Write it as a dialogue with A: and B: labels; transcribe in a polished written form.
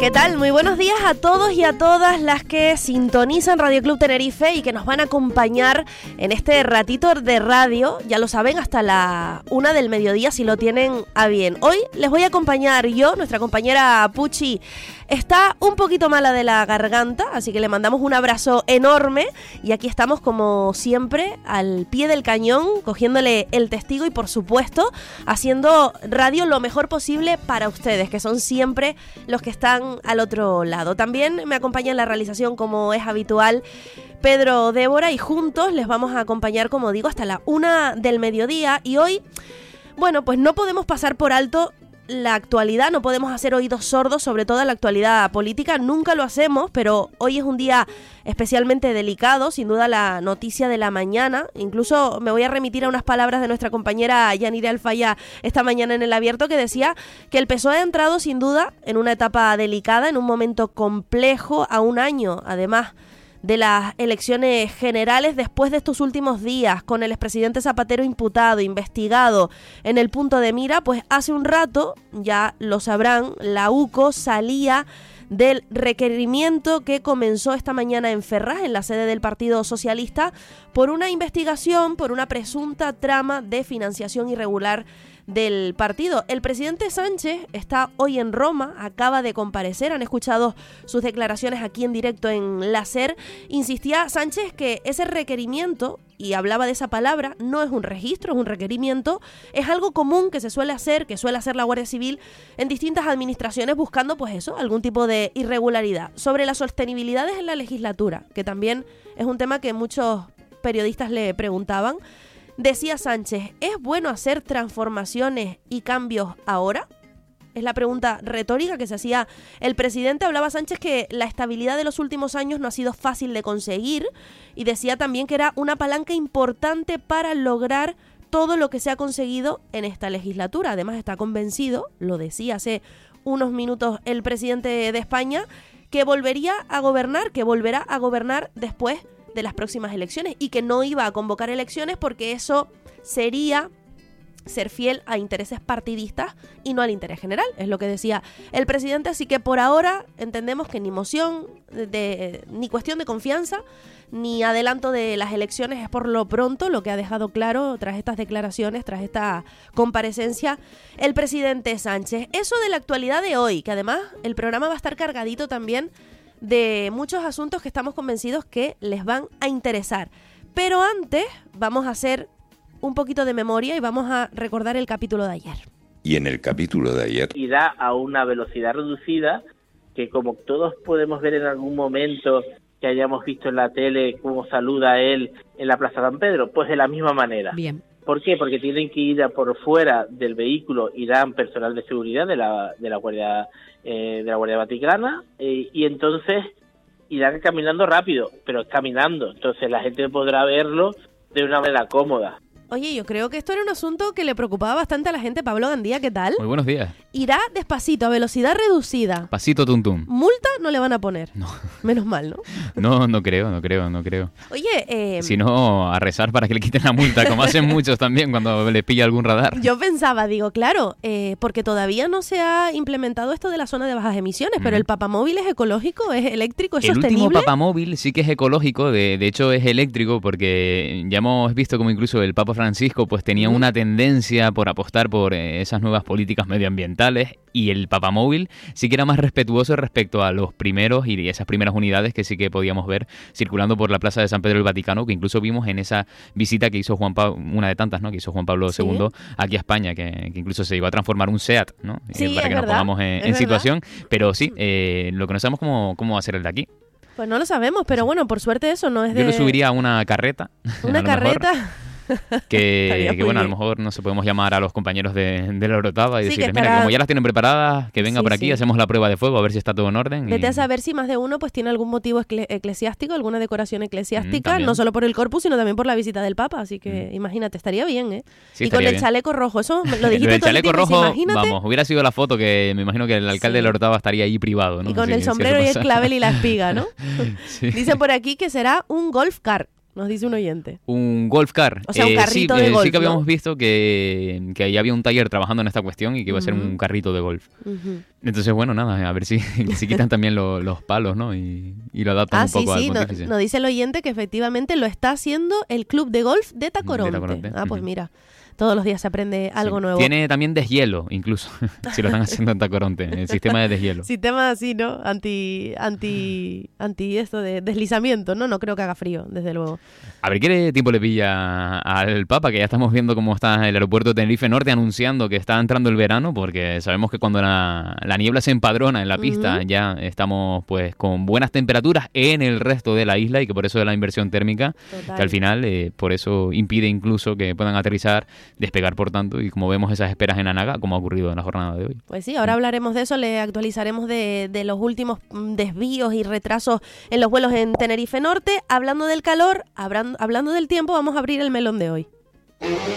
A: ¿Qué tal? Muy buenos días a todos y a todas las que sintonizan Radio Club Tenerife y que nos van a acompañar en este ratito de radio, ya lo saben, hasta la 1 del mediodía si lo tienen a bien. Hoy les voy a acompañar yo, nuestra compañera Puchi está un poquito mala de la garganta, así que le mandamos un abrazo enorme y aquí estamos como siempre al pie del cañón, cogiéndole el testigo y por supuesto haciendo radio lo mejor posible para ustedes, que son siempre los que están al otro lado. También me acompaña en la realización, como es habitual, Pedro Débora, y juntos les vamos a acompañar, como digo, hasta la 1 del mediodía. Y hoy, bueno, pues no podemos pasar por alto la actualidad, no podemos hacer oídos sordos sobre toda la actualidad política, nunca lo hacemos, pero hoy es un día especialmente delicado, sin duda la noticia de la mañana. Incluso me voy a remitir a unas palabras de nuestra compañera Yanire Alfaya esta mañana en El Abierto, que decía que el PSOE ha entrado sin duda en una etapa delicada, en un momento complejo, a un año además de las elecciones generales, después de estos últimos días, con el expresidente Zapatero imputado, investigado en el punto de mira. Pues hace un rato, ya lo sabrán, la UCO salía del requerimiento que comenzó esta mañana en Ferraz, en la sede del Partido Socialista, por una investigación, por una presunta trama de financiación irregular del partido. El presidente Sánchez está hoy en Roma, acaba de comparecer, han escuchado sus declaraciones aquí en directo en la SER. Insistía Sánchez que ese requerimiento, y hablaba de esa palabra, no es un registro, es un requerimiento, es algo común que se suele hacer, que suele hacer la Guardia Civil en distintas administraciones buscando, pues eso, algún tipo de irregularidad. Sobre las sostenibilidades en la legislatura, que también es un tema que muchos periodistas le preguntaban, decía Sánchez, ¿es bueno hacer transformaciones y cambios ahora? Es la pregunta retórica que se hacía el presidente. Hablaba Sánchez que la estabilidad de los últimos años no ha sido fácil de conseguir y decía también que era una palanca importante para lograr todo lo que se ha conseguido en esta legislatura. Además está convencido, lo decía hace unos minutos el presidente de España, que volvería a gobernar, que volverá a gobernar después de las próximas elecciones y que no iba a convocar elecciones porque eso sería ser fiel a intereses partidistas y no al interés general, es lo que decía el presidente. Así que por ahora entendemos que ni moción, ni cuestión de confianza, ni adelanto de las elecciones es por lo pronto lo que ha dejado claro tras estas declaraciones, tras esta comparecencia, el presidente Sánchez. Eso de la actualidad de hoy, que además el programa va a estar cargadito también de muchos asuntos que estamos convencidos que les van a interesar. Pero antes vamos a hacer un poquito de memoria y vamos a recordar el capítulo de ayer.
B: Y en el capítulo de ayer
C: irá a una velocidad reducida, que como todos podemos ver en algún momento que hayamos visto en la tele cómo saluda él en la Plaza San Pedro, pues de la misma manera.
A: Bien.
C: ¿Por qué? Porque tienen que ir por fuera del vehículo, irán personal de seguridad de la Guardia Vaticana, y entonces irán caminando rápido, pero caminando. Entonces la gente podrá verlo de una manera cómoda.
A: Oye, yo creo que esto era un asunto que le preocupaba bastante a la gente. Pablo Gandía, ¿qué tal?
D: Muy buenos días.
A: Irá despacito, a velocidad reducida.
D: Pasito tum tum.
A: Multa no le van a poner.
D: No.
A: Menos mal, ¿no?
D: No creo.
A: Oye,
D: si no, a rezar para que le quiten la multa, como hacen muchos también cuando le pilla algún radar.
A: Yo pensaba, digo, claro, porque todavía no se ha implementado esto de la zona de bajas emisiones, pero el papamóvil es ecológico, es eléctrico, es sostenible.
D: El último papamóvil sí que es ecológico, de hecho es eléctrico, porque ya hemos visto como incluso el Papa Francisco pues tenía una tendencia por apostar por esas nuevas políticas medioambientales, y el papamóvil sí que era más respetuoso respecto a los primeros y esas primeras unidades que sí que podíamos ver circulando por la Plaza de San Pedro del Vaticano, que incluso vimos en esa visita que hizo Juan Pablo, una de tantas, ¿no?, que hizo Juan Pablo II aquí a España, que incluso se iba a transformar un SEAT, ¿no?
A: Sí,
D: para que nos pongamos en situación, pero sí, lo que no sabemos cómo va a ser el de aquí.
A: Pues no lo sabemos, pero bueno, por suerte eso no es de...
D: Yo lo subiría a una carreta.
A: ¿Una carreta?
D: Que bueno, a lo mejor no se podemos llamar a los compañeros de la Orotava y decirles, mira, como ya las tienen preparadas, que venga por aquí, hacemos la prueba de fuego, a ver si está todo en orden.
A: Vete a saber si más de uno pues tiene algún motivo eclesiástico, alguna decoración eclesiástica, no solo por el corpus, sino también por la visita del Papa, así que imagínate, estaría bien, ¿eh?
D: Sí,
A: y con el chaleco rojo, eso lo dijiste.
D: El chaleco rojo, vamos, hubiera sido la foto que me imagino que el alcalde de la Orotava estaría ahí privado, ¿no?
A: Y con el sombrero y el clavel y la espiga, ¿no? Dicen por aquí que será un golf car. Nos dice un oyente.
D: Un golf car.
A: O sea, un carrito de golf,
D: sí que habíamos
A: ¿no?
D: visto que ahí había un taller trabajando en esta cuestión y que iba a ser un carrito de golf. Entonces, bueno, nada, a ver si quitan también los palos, ¿no? Y lo adaptan un poco al pontífice.
A: Nos dice el oyente que efectivamente lo está haciendo el club de golf de Tacoronte. Pues mira, todos los días se aprende algo nuevo.
D: Tiene también deshielo, incluso, si lo están haciendo en Tacoronte, el sistema de deshielo.
A: Sistema así, ¿no? Anti esto de deslizamiento, ¿no? No creo que haga frío, desde luego.
D: A ver qué tiempo le pilla al Papa, que ya estamos viendo cómo está el aeropuerto de Tenerife Norte anunciando que está entrando el verano, porque sabemos que cuando la niebla se empadrona en la pista ya estamos pues con buenas temperaturas en el resto de la isla y que por eso de la inversión térmica, que al final por eso impide incluso que puedan aterrizar, despegar por tanto, y como vemos esas esperas en Anaga, como ha ocurrido en la jornada de hoy.
A: Pues sí, ahora hablaremos de eso, le actualizaremos de los últimos desvíos y retrasos en los vuelos en Tenerife Norte. Hablando del calor, hablando del tiempo, vamos a abrir el melón de hoy.